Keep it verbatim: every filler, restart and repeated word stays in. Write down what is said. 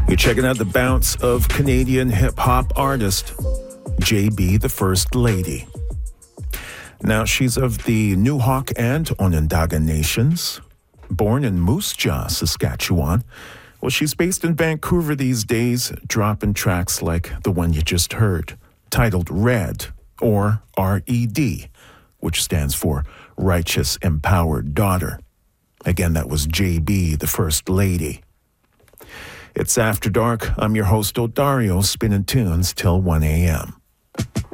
You're checking out the bounce of Canadian hip-hop artist J B, the First Lady. Now, she's of the Newhawk and Onondaga nations. Born in Moose Jaw, Saskatchewan. Well, she's based in Vancouver these days, dropping tracks like the one you just heard, titled Red, or R E D, which stands for Righteous Empowered Daughter. Again, that was J B, the First Lady. It's After Dark. I'm your host, Odario, spinning tunes till one a.m.